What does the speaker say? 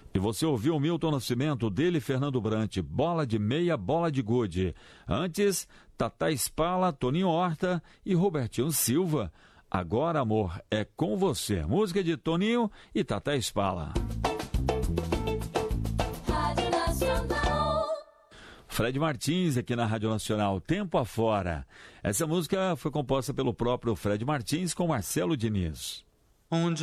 E você ouviu o Milton Nascimento, dele Fernando Brant, Bola de Meia, Bola de Gude. Antes, Tata Spala, Toninho Horta e Robertinho Silva. Agora, Amor, é com você. Música de Toninho e Tata Spala. Rádio Nacional. Fred Martins aqui na Rádio Nacional, Tempo Afora. Essa música foi composta pelo próprio Fred Martins com Marcelo Diniz. Onde